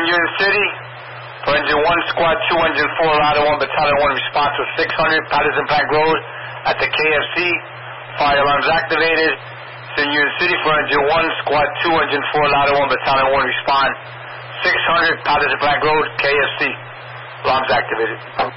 Union City, for Engine 1, Squad 2, Engine 4, Ladder 1, Battalion 1, response to 600 Patterson Plank Road at the KFC. Fire alarms activated. In Union City, for Engine 1, Squad 2, Engine 4, Ladder 1, Battalion 1, respond. 600 Patterson Plank Road, KFC. Alarms activated.